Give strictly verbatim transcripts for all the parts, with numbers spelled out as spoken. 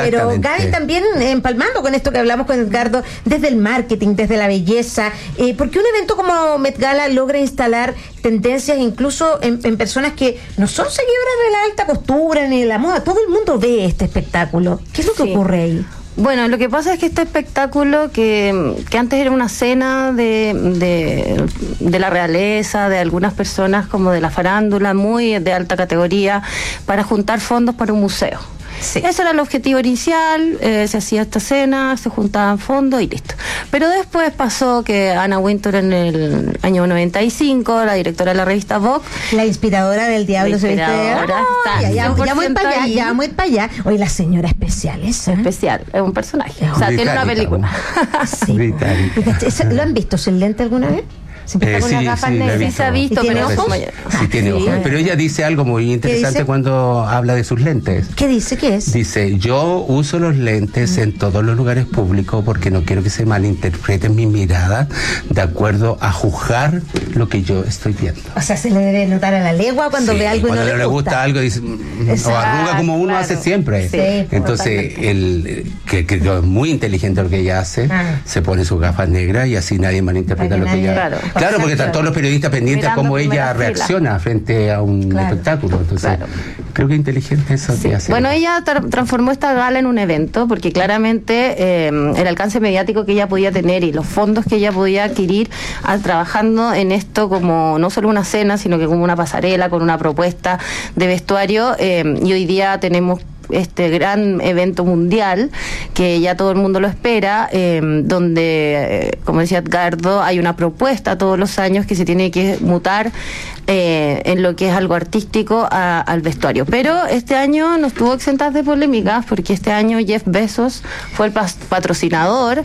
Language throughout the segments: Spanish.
pero Gaby también empalmando con esto que hablamos con Edgardo, desde el marketing, desde la belleza, eh, porque un evento como Met Gala logra instalar tendencias incluso en, en personas que no son seguidoras de la alta costura ni de la moda. Todo el mundo ve este espectáculo. ¿Qué es lo que sí. ocurre ahí? Bueno, lo que pasa es que este espectáculo, que, que antes era una cena de, de, de la realeza, de algunas personas como de la farándula, muy de alta categoría, para juntar fondos para un museo. Sí. Ese era el objetivo inicial, eh, se hacía esta cena, se juntaban fondos y listo. Pero después pasó que Anna Wintour en el año noventa y cinco, la directora de la revista Vogue, la inspiradora del diablo, se viste de... está ya, ya, ya voy para allá, ya voy para allá. Oye, la señora especial esa. Especial, es un personaje. Es o sea, británica, tiene una película. Sí. ¿Lo han visto sin lente alguna vez? Eh, sí, gafas sí, negras. Sí se ha visto, ¿Tiene pero ojos? Sí, tiene ojos. Pero ella dice algo muy interesante cuando habla de sus lentes. ¿Qué dice? ¿Qué es? Dice, yo uso los lentes en todos los lugares públicos porque no quiero que se malinterpreten mi mirada de acuerdo a juzgar lo que yo estoy viendo. O sea, se le debe notar a la legua cuando sí, ve algo y cuando no le le gusta. gusta algo, dice, Exacto, o arruga como uno claro. hace siempre. Sí, entonces, el que, que es muy inteligente lo que ella hace, ah. se pone sus gafas negras y así nadie malinterpreta lo que ella... Claro, claro porque están todos los periodistas pendientes a cómo ella reacciona fila. frente a un claro. espectáculo. Entonces, claro. creo que inteligente eso sí. que hace. Bueno, ella tra- transformó esta gala en un evento porque claramente eh, el alcance mediático que ella podía tener y los fondos que ella podía adquirir a, trabajando en esto como no solo una cena, sino que como una pasarela con una propuesta de vestuario. Eh, y hoy día tenemos este gran evento mundial que ya todo el mundo lo espera, eh, donde, eh, como decía Edgardo, hay una propuesta todos los años que se tiene que mutar eh, en lo que es algo artístico a, al vestuario. Pero este año no estuvo exentas de polémicas porque este año Jeff Bezos fue el pas- patrocinador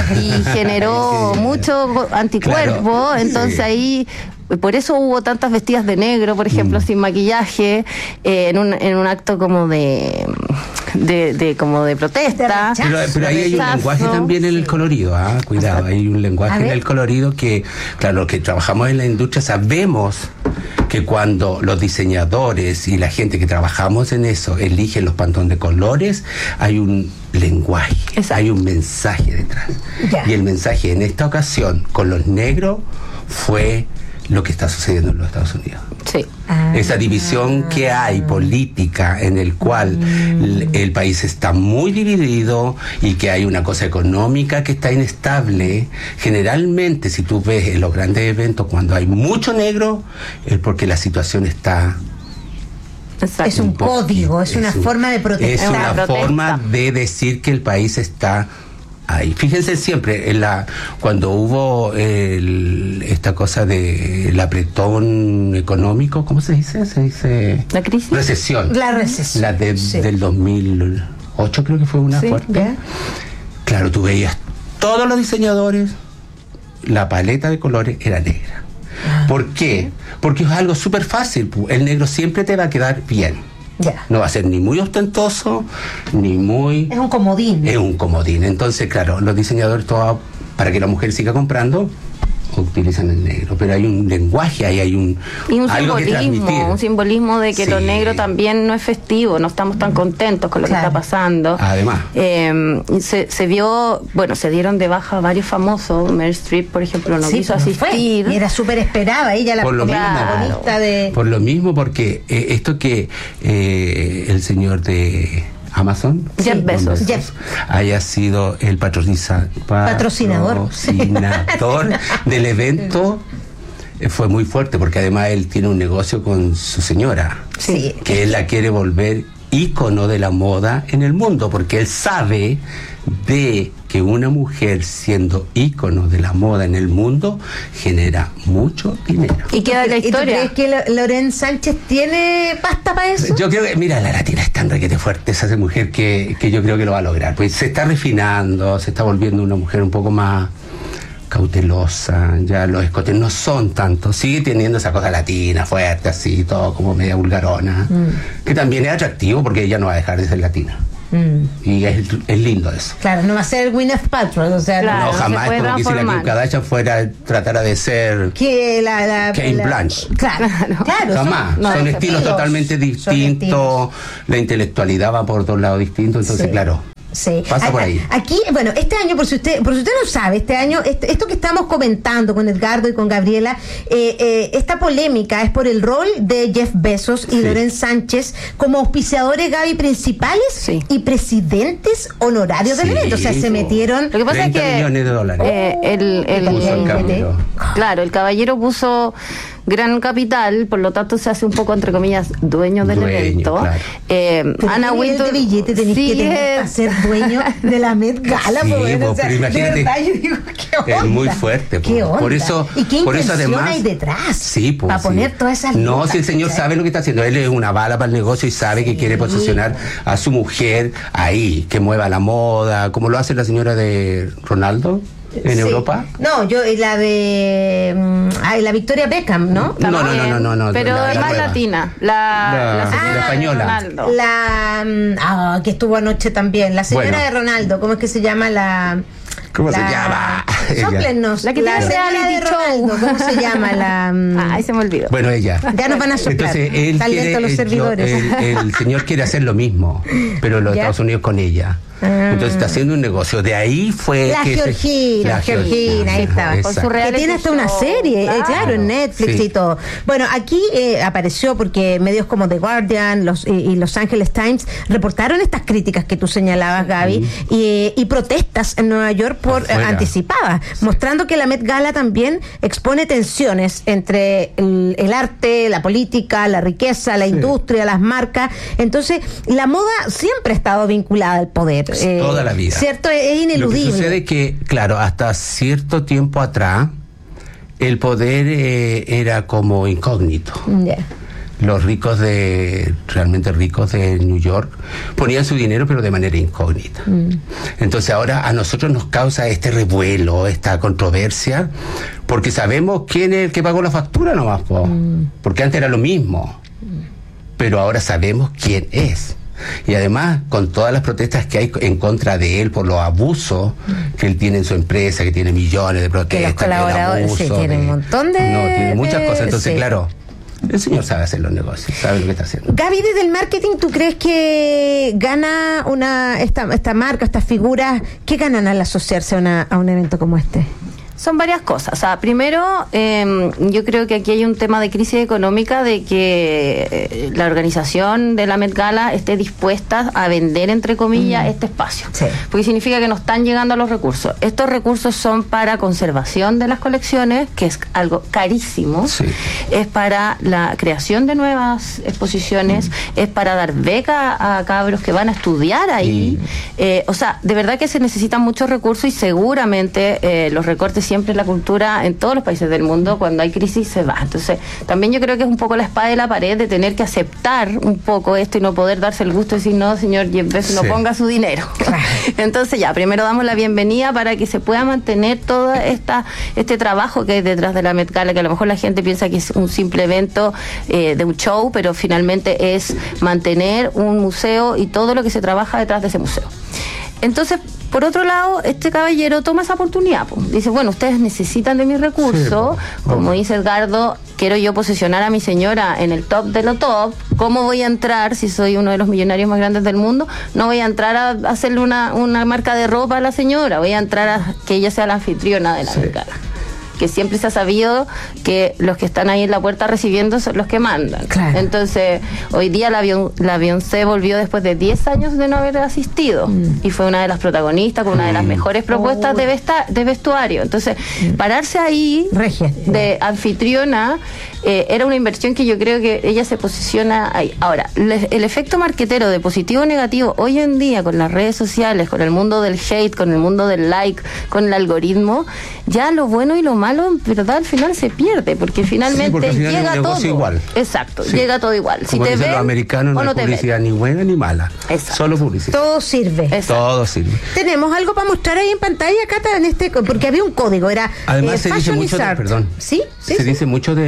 y generó mucho anticuerpo, claro, entonces sí. ahí... Por eso hubo tantas vestidas de negro, por ejemplo, mm. sin maquillaje, eh, en un en un acto como de de, de como de protesta. Pero, pero ahí hay un lenguaje también en el colorido, ¿ah? Cuidado, hay un lenguaje en el colorido que, claro, los que trabajamos en la industria sabemos que cuando los diseñadores y la gente que trabajamos en eso eligen los pantalones de colores, hay un lenguaje, Exacto. hay un mensaje detrás. Ya. Y el mensaje en esta ocasión con los negros fue lo que está sucediendo en los Estados Unidos. Sí. Ah, Esa división que hay política en el cual mm. el país está muy dividido y que hay una cosa económica que está inestable. Generalmente, si tú ves en los grandes eventos cuando hay mucho negro, es porque la situación está... Exacto. Es un, un código, es, es una un, forma de protestar. Es una protesta. forma de decir que el país está... ahí. Fíjense siempre en la cuando hubo el, esta cosa de el apretón económico, ¿cómo se dice? Se dice la crisis, recesión. La recesión. La de, sí. del dos mil ocho creo que fue una sí, fuerte. ¿Ya? Claro, tú veías todos los diseñadores, la paleta de colores era negra. Ah, ¿Por qué? Porque es algo súper fácil. El negro siempre te va a quedar bien. Yeah. No va a ser ni muy ostentoso, ni muy... Es un comodín. Es un comodín. Entonces, claro, los diseñadores, todo, para que la mujer siga comprando, utilizan el negro. Pero hay un lenguaje, ahí hay un... Y un algo simbolismo, un simbolismo de que sí. lo negro también no es festivo, no estamos tan contentos con lo claro. que está pasando. Además. Eh, se, se vio, bueno, se dieron de baja varios famosos. Meryl Streep, por ejemplo, no sí, quiso asistir. Fue. Era súper esperada, ella la por lo protagonista mismo, de... Por lo mismo, porque eh, esto que eh, el señor de... Amazon, Jeff sí, Bezos. Jeff. haya sido el patroniza, patrocinador, patrocinador del evento, fue muy fuerte porque además él tiene un negocio con su señora, sí. que él la quiere volver ícono de la moda en el mundo, porque él sabe de que una mujer siendo ícono de la moda en el mundo genera mucho dinero. Y queda la historia. ¿Y tú crees que Loren Sánchez tiene pasta para eso? Yo creo que, mira, la latina es tan requete fuerte, esa mujer que, que yo creo que lo va a lograr. Pues se está refinando, se está volviendo una mujer un poco más cautelosa, ya los escotes no son tantos, sigue teniendo esa cosa latina, fuerte, así, todo como media vulgarona, mm. que también es atractivo porque ella no va a dejar de ser latina. Mm. Y es, es lindo eso. Claro, no va a ser Gwyneth Paltrow, o sea, claro, no, no jamás, como que si la Kim Kardashian fuera, tratara de ser que la, la Kate la, Blanche. Claro, claro. Jamás, son, no, son estilos totalmente distintos, la intelectualidad va por dos lados distintos, entonces, sí. claro. Sí. Pasa por ahí. Aquí, bueno, este año, por si usted, por si usted no sabe, este año, este, esto que estamos comentando con Edgardo y con Gabriela, eh, eh, esta polémica es por el rol de Jeff Bezos y sí. Lorenz Sánchez como auspiciadores, Gaby, principales sí. y presidentes honorarios sí. del evento. O sea, se metieron. Lo que pasa es que millones de dólares. Eh, el, el, el, el, claro, el caballero puso gran capital, por lo tanto se hace un poco, entre comillas, dueño del dueño, evento. Claro. Eh, Ana Wintour, de billete tenés sí, que tener para ser dueño de la Met Gala. Sí, pues, pues, o sea, pero imagínate, de verdad, yo digo, ¿qué onda? Es muy fuerte. ¿Qué onda? Por eso, ¿Y qué por eso además hay detrás? Sí, pues, para sí. poner todas esas No, lucas, si el señor ¿sí? sabe lo que está haciendo. Él es una bala para el negocio y sabe sí. que quiere posicionar a su mujer ahí, que mueva la moda, como lo hace la señora de Ronaldo. ¿En sí. Europa? No, yo la de um, ay, la Victoria Beckham, ¿no? No, no, no, no, no, no. Pero la, es la más nueva. latina, la, la, la, la española. Ronaldo. La um, ah, que estuvo anoche también, la señora bueno. de Ronaldo, ¿cómo es que se llama la ¿Cómo la, se llama? Sóplenos. La que la tiene señora de Ronaldo, ¿cómo se llama? La um, ah, ahí se me olvidó. Bueno, ella. Ya nos van a soplar. Entonces, él Están quiere, lentos los servidores. Yo, el, el señor quiere hacer lo mismo, pero los Estados Unidos con ella. Entonces está haciendo un negocio. De ahí fue la que Georgina, se, la Georgina, ahí estaba. Con su reality que tiene hasta show. una serie, claro, eh, claro en Netflix sí. y todo. Bueno, aquí eh, apareció porque medios como The Guardian los, eh, y Los Angeles Times reportaron estas críticas que tú señalabas, Gaby, mm. y, y protestas en Nueva York por eh, anticipadas, sí. mostrando que la Met Gala también expone tensiones entre el, el arte, la política, la riqueza, la sí. industria, las marcas. Entonces, la moda siempre ha estado vinculada al poder. Eh, toda la vida. Cierto, es ineludible. Lo que sucede es que, claro, hasta cierto tiempo atrás, el poder eh, era como incógnito. Yeah. Los ricos de, realmente ricos de New York, ponían su dinero pero de manera incógnita. Mm. Entonces ahora a nosotros nos causa este revuelo, esta controversia, porque sabemos quién es el que pagó la factura nomás, po. Mm. Porque antes era lo mismo, mm. pero ahora sabemos quién es. Y además, con todas las protestas que hay en contra de él por los abusos que él tiene en su empresa, que tiene millones de protestas, que los colaboradores abuso, sí, tienen un montón de... No, tiene muchas cosas. Entonces, sí. claro, el señor sabe hacer los negocios, sabe lo que está haciendo. Gaby, desde el marketing, ¿tú crees que gana una esta, esta marca, estas figuras, qué ganan al asociarse a, una, a un evento como este? Son varias cosas. O sea, primero, eh, yo creo que aquí hay un tema de crisis económica, de que eh, la organización de la Met Gala esté dispuesta a vender, entre comillas, mm. este espacio. Sí. Porque significa que no están llegando a los recursos. Estos recursos son para conservación de las colecciones, que es algo carísimo. Sí. Es para la creación de nuevas exposiciones, mm. es para dar beca a cabros que van a estudiar ahí. Mm. Eh, o sea, de verdad que se necesitan muchos recursos y seguramente eh, los recortes siempre la cultura en todos los países del mundo, cuando hay crisis se va. Entonces, también yo creo que es un poco la espada de la pared de tener que aceptar un poco esto y no poder darse el gusto de decir, no, señor Jeff Bezos, sí. no ponga su dinero. Entonces, ya, primero damos la bienvenida para que se pueda mantener todo esta, este trabajo que hay detrás de la Met Gala, que a lo mejor la gente piensa que es un simple evento eh, de un show, pero finalmente es mantener un museo y todo lo que se trabaja detrás de ese museo. Entonces, por otro lado, este caballero toma esa oportunidad. Pues. Dice, bueno, ustedes necesitan de mis recursos. Sí, pues. Como dice Edgardo, quiero yo posicionar a mi señora en el top de lo top. ¿Cómo voy a entrar si soy uno de los millonarios más grandes del mundo? No voy a entrar a hacerle una, una marca de ropa a la señora. Voy a entrar a que ella sea la anfitriona de la Met Gala. Que siempre se ha sabido que los que están ahí en la puerta recibiendo son los que mandan. Claro. Entonces, hoy día la, la Beyoncé volvió después de diez años de no haber asistido mm. y fue una de las protagonistas con una de las mejores propuestas oh. de, vesta, de vestuario. Entonces, mm. pararse ahí Regia. de anfitriona eh, era una inversión que yo creo que ella se posiciona ahí. Ahora, le, el efecto marquetero de positivo o negativo, hoy en día con las redes sociales, con el mundo del hate, con el mundo del like, con el algoritmo, ya lo bueno y lo malo en verdad al final se pierde, porque finalmente sí, porque al final llega todo igual. Exacto, sí. llega todo igual. Si Como te ven, los americanos, no hay publicidad ni buena ni mala. Exacto. Solo publicidad. Todo sirve. Exacto. Todo sirve. Tenemos algo para mostrar ahí en pantalla, Cata, en este, porque había un código, era además eh, se dice mucho de, perdón. ¿Sí? ¿Sí? Se sí. dice mucho del, del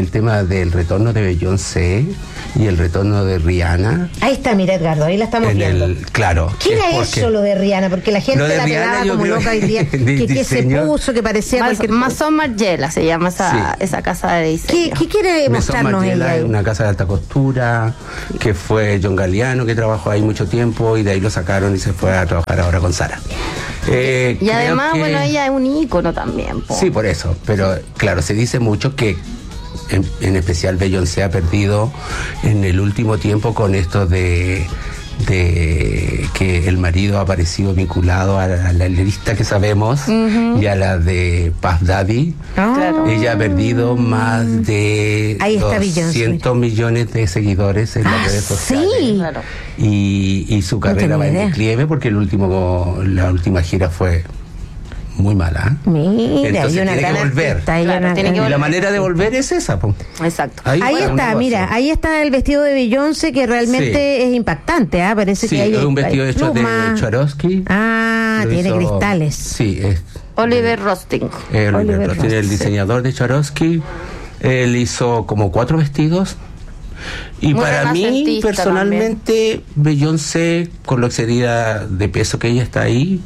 el tema del retorno de Beyoncé y el retorno de Rihanna. Ahí está, mira, Edgardo, ahí la estamos en viendo. El, claro. ¿Qué era eso lo de Rihanna? Porque la gente la pegaba como loca hoy día. Que, que se puso, que parecía Mas, cualquier Maison Margiela se llama esa, sí. esa casa de diseño. ¿Qué, qué quiere mostrarnos ella? Es una casa de alta costura, que fue John Galliano, que trabajó ahí mucho tiempo y de ahí lo sacaron y se fue a trabajar ahora con Sara. Eh, y además, que, bueno, ella es un ícono también. Po. Sí, por eso. Pero claro, se dice mucho que en, en especial Beyoncé ha perdido en el último tiempo con esto de de que el marido ha aparecido vinculado a la, a la lista que sabemos uh-huh. y a la de Puff Daddy. Oh. Claro. Ella ha perdido más de doscientos millones de seguidores en ah, las redes sociales. Sí. Claro. Y, y su carrera no va en declive porque el último, la última gira fue muy mala. Mira, entonces una tiene que volver. Claro, tiene que volver. Y la manera de volver es esa. Po. Exacto. Ahí, ahí está, mira, ahí está el vestido de Beyoncé que realmente sí. es impactante, ¿ah? ¿eh? Parece sí, que hay es un vestido hecho de Swarovski. Ah, Lo tiene hizo, cristales. Sí, es Oliver Rosting. Eh, Oliver, Oliver Rosting, el diseñador de Swarovski. Él hizo como cuatro vestidos. Y muy para mí, personalmente, también. Beyoncé, con la excedida de peso que ella está ahí,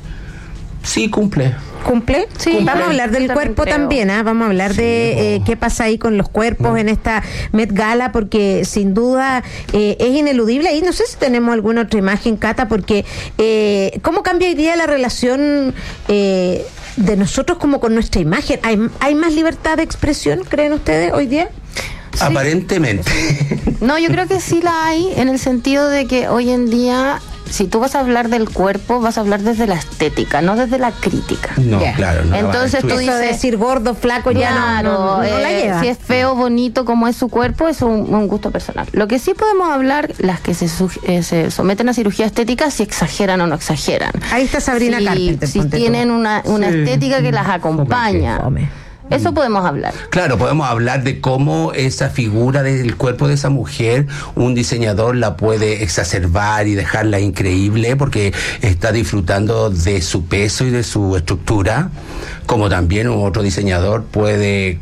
sí cumple. ¿Cumple? Sí. Cumple. Vamos a hablar del cuerpo creo. también, ¿eh? Vamos a hablar sí, de eh, qué pasa ahí con los cuerpos no. en esta Met Gala, porque sin duda eh, es ineludible. Y no sé si tenemos alguna otra imagen, Cata, porque eh, ¿cómo cambia hoy día la relación eh, de nosotros como con nuestra imagen? ¿Hay, ¿Hay más libertad de expresión, creen ustedes, hoy día? Sí. Aparentemente. No, yo creo que sí la hay, en el sentido de que hoy en día, si tú vas a hablar del cuerpo, vas a hablar desde la estética, no desde la crítica. No, yeah. claro. No. Entonces tú dices, decir gordo, flaco, claro, ya no, no, no, eh, no la lleva. Si es feo, bonito, como es su cuerpo, es un, un gusto personal. Lo que sí podemos hablar, las que se, eh, se someten a cirugía estética, si exageran o no exageran. Ahí está Sabrina si, Carpenter. Si tienen una, una sí. estética que las acompaña. Eso podemos hablar. Claro, podemos hablar de cómo esa figura del cuerpo de esa mujer, un diseñador la puede exacerbar y dejarla increíble porque está disfrutando de su peso y de su estructura, como también un otro diseñador puede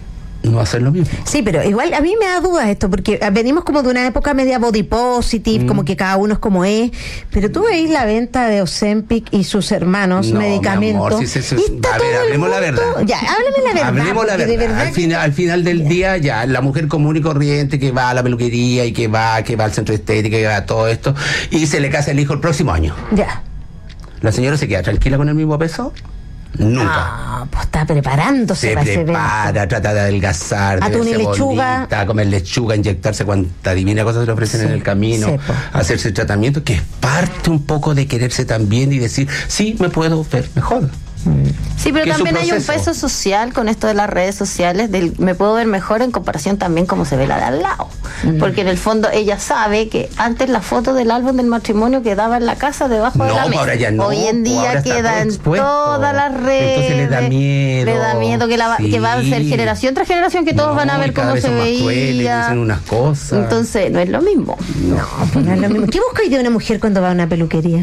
no hacer lo mismo. Sí, pero igual a mí me da dudas esto, porque venimos como de una época media body positive, mm. como que cada uno es como es, pero tú veis la venta de Ozempic y sus hermanos, no, medicamentos. Mi amor, si se, se, a ver, hablemos la verdad. Ya, háblame la verdad. Hablemos la verdad. verdad al, final, al final del ya. día, ya, la mujer común y corriente que va a la peluquería y que va, que va al centro estético, que va a todo esto, y se le casa el hijo el próximo año. Ya. ¿La señora se queda tranquila con el mismo peso? Nunca. Ah, pues está preparándose se para prepara, trata de adelgazar, de verse lechuga, bonita, comer lechuga, inyectarse cuanta divina cosa se le ofrecen sí, en el camino, sí, hacerse el tratamiento, que es parte un poco de quererse también y decir, sí, me puedo ver mejor. Sí, pero también hay un peso social con esto de las redes sociales, del me puedo ver mejor en comparación también como se ve la de al lado. Mm. Porque en el fondo ella sabe que antes la foto del álbum del matrimonio quedaba en la casa debajo no, de la mesa. Ahora ya no, hoy en día queda en todas las redes. Entonces le da miedo. Le da miedo que, la, sí. que va a ser generación tras generación que todos no, van a ver cómo se veía. Crueles, dicen unas cosas. Entonces no es lo mismo. No, pues no es lo mismo. ¿Qué busca hoy de una mujer cuando va a una peluquería?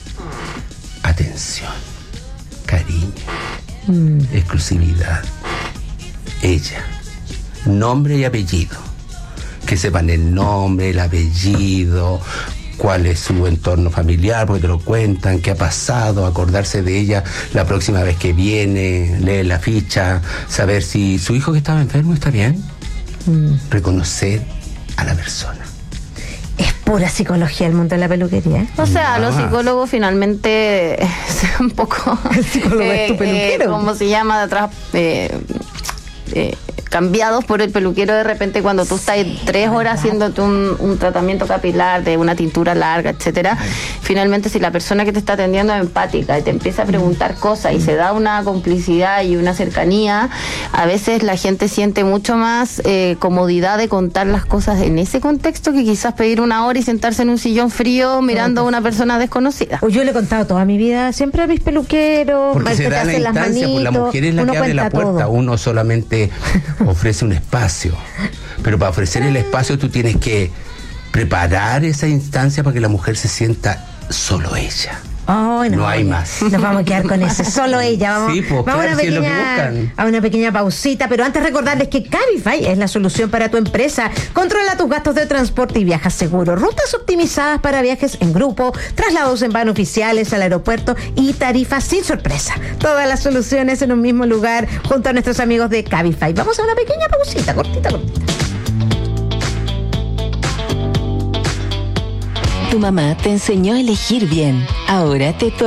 Atención, cariño, mm. exclusividad, ella, nombre y apellido, que sepan el nombre, el apellido, cuál es su entorno familiar, porque te lo cuentan, qué ha pasado, acordarse de ella la próxima vez que viene, leer la ficha, saber si su hijo que estaba enfermo está bien, mm. reconocer a la persona. Es pura psicología el mundo de la peluquería. O sea, los psicólogos finalmente un poco... El psicólogo eh, es tu peluquero. Eh, ¿Cómo se llama? De atrás... Eh, eh, cambiados por el peluquero de repente cuando tú estás tres horas haciéndote un, un tratamiento capilar de una tintura larga, etcétera. Finalmente, si la persona que te está atendiendo es empática y te empieza a preguntar cosas y se da una complicidad y una cercanía, a veces la gente siente mucho más eh, comodidad de contar las cosas en ese contexto que quizás pedir una hora y sentarse en un sillón frío mirando a una persona desconocida. Yo le he contado toda mi vida siempre a mis peluqueros. Porque se da la instancia, pues la mujer es la que abre la puerta, todo. Uno solamente ofrece un espacio, pero para ofrecer el espacio tú tienes que preparar esa instancia para que la mujer se sienta solo ella. Oh, no, no hay más. Nos vamos a quedar con ese, solo ella. Vamos, sí, pues, vamos claro, a, una si es lo que pequeña, buscan. a una pequeña pausita, pero antes recordarles que Cabify es la solución para tu empresa. Controla tus gastos de transporte y viaja seguro. Rutas optimizadas para viajes en grupo, traslados en van oficiales al aeropuerto y tarifas sin sorpresa. Todas las soluciones en un mismo lugar junto a nuestros amigos de Cabify. Vamos a una pequeña pausita, cortita, cortita. Tu mamá te enseñó a elegir bien. Ahora te toca